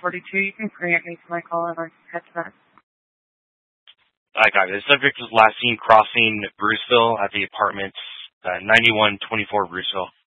42. You can orient me to my call and I can head to that. I got it. The subject was last seen crossing Bruceville at the apartments 9124 Bruceville.